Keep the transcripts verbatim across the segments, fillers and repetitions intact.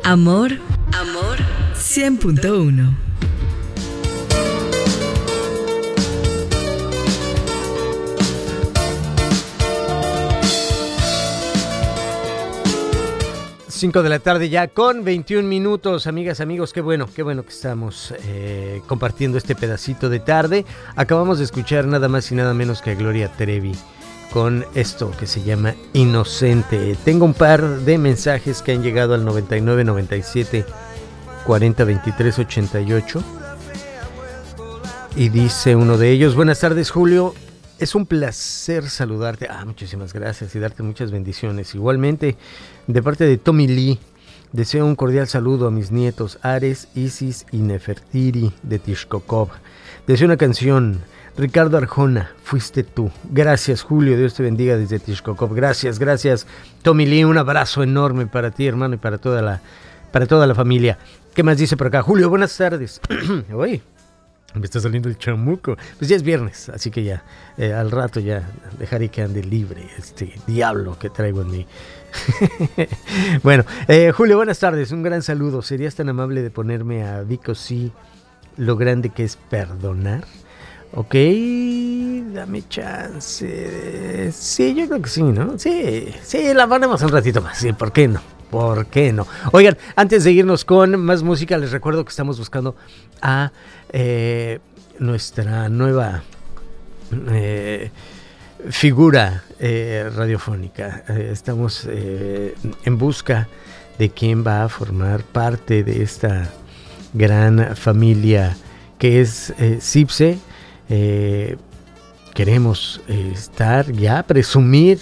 Amor, amor, cien punto uno. cinco de la tarde ya con veintiún minutos, amigas, amigos, qué bueno, qué bueno que estamos eh, compartiendo este pedacito de tarde. Acabamos de escuchar nada más y nada menos que a Gloria Trevi con esto que se llama Inocente. Tengo un par de mensajes que han llegado al noventa y nueve, noventa y siete, cuarenta, veintitrés, ochenta y ocho y dice uno de ellos: buenas tardes, Julio. Es un placer saludarte. Ah, muchísimas gracias y darte muchas bendiciones. Igualmente, de parte de Tommy Lee, deseo un cordial saludo a mis nietos Ares, Isis y Nefertiri de Tishkokov. Deseo una canción. Ricardo Arjona, Fuiste tú. Gracias, Julio. Dios te bendiga desde Tishkokov. Gracias, gracias, Tommy Lee. Un abrazo enorme para ti, hermano, y para toda la, para toda la familia. ¿Qué más dice por acá? Julio, buenas tardes. Oye. Me está saliendo el chamuco. Pues ya es viernes, así que ya, eh, al rato ya dejaré que ande libre este diablo que traigo en mí. Bueno, eh, Julio, buenas tardes, un gran saludo. ¿Serías tan amable de ponerme a Vico sí lo grande que es perdonar? Ok, dame chance. Sí, yo creo que sí, ¿no? Sí, sí, la ponemos un ratito más. Sí, ¿por qué no? ¿Por qué no? Oigan, antes de irnos con más música, les recuerdo que estamos buscando a eh, nuestra nueva eh, figura eh, radiofónica. Eh, estamos eh, en busca de quién va a formar parte de esta gran familia que es eh, CIPSE. Eh, queremos eh, estar ya, presumir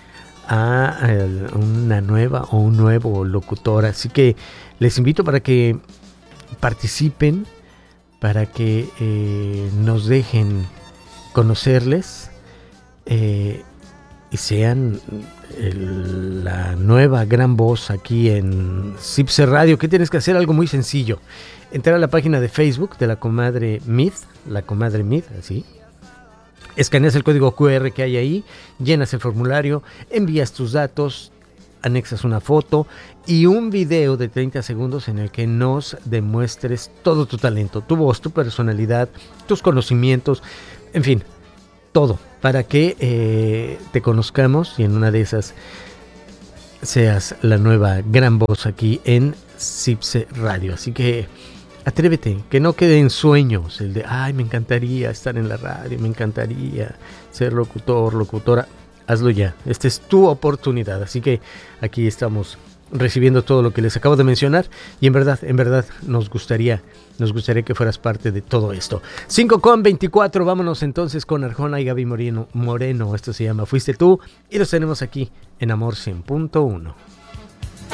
a una nueva o un nuevo locutor, así que les invito para que participen, para que eh, nos dejen conocerles eh, y sean el, la nueva gran voz aquí en CIPSE Radio. ¿Qué tienes que hacer? Algo muy sencillo: entrar a la página de Facebook de la comadre Mid, la comadre Mid, así. Escaneas el código cu erre que hay ahí, llenas el formulario, envías tus datos, anexas una foto y un video de treinta segundos en el que nos demuestres todo tu talento, tu voz, tu personalidad, tus conocimientos, en fin, todo, para que eh, te conozcamos y en una de esas seas la nueva gran voz aquí en CIPSE Radio. Así que atrévete, que no quede en sueños el de, ay, me encantaría estar en la radio, me encantaría ser locutor, locutora. Hazlo ya, esta es tu oportunidad. Así que aquí estamos recibiendo todo lo que les acabo de mencionar y en verdad, en verdad nos gustaría, nos gustaría que fueras parte de todo esto. cinco con veinticuatro, vámonos entonces con Arjona y Gaby Moreno. Moreno, esto se llama Fuiste tú y los tenemos aquí en Amor cien punto uno.